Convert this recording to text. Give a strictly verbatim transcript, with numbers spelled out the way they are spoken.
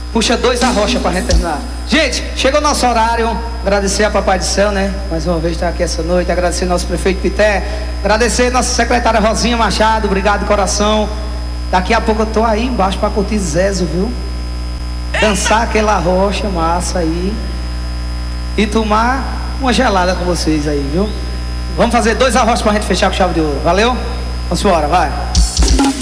Puxa dois arrocha pra gente terminar. Gente, chegou o nosso horário. Agradecer a Papai do Céu, né? Mais uma vez estar aqui essa noite. Agradecer nosso prefeito Pité. Agradecer nossa secretária Rosinha Machado. Obrigado de coração. Daqui a pouco eu tô aí embaixo pra curtir Zezo, viu? Dançar aquela rocha massa aí. E tomar uma gelada com vocês aí, viu? Vamos fazer dois arrochos pra gente fechar com chave de ouro. Valeu? Vamos embora, vai.